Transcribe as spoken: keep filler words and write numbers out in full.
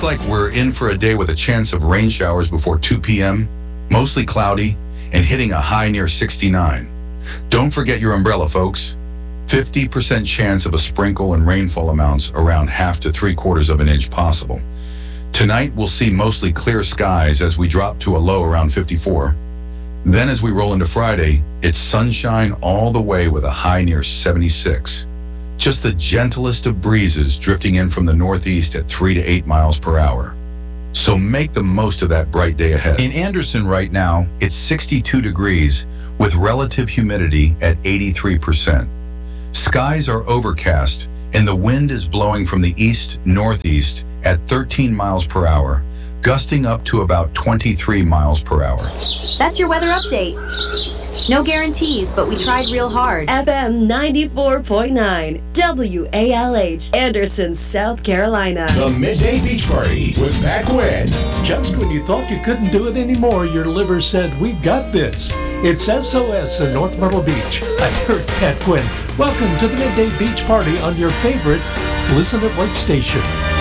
Looks like we're in for a day with a chance of rain showers before two p.m., mostly cloudy, and hitting a high near sixty-nine. Don't forget your umbrella, folks. fifty percent chance of a sprinkle and rainfall amounts around half to three quarters of an inch possible. Tonight, we'll see mostly clear skies as we drop to a low around fifty-four. Then as we roll into Friday, it's sunshine all the way with a high near seventy-six. Just the gentlest of breezes drifting in from the northeast at three to eight miles per hour. So make the most of that bright day ahead. In Anderson right now, it's sixty-two degrees with relative humidity at eighty-three percent. Skies are overcast and the wind is blowing from the east-northeast at thirteen miles per hour, gusting up to about twenty-three miles per hour. That's your weather update. No guarantees, but we tried real hard. F M ninety-four point nine, W A L H, Anderson, South Carolina. The Midday Beach Party with Pat Quinn. Just when you thought you couldn't do it anymore, your liver said, "We've got this." It's S O S in North Myrtle Beach. I'm Kurt Pat Quinn. Welcome to the Midday Beach Party on your favorite Listen at Work station.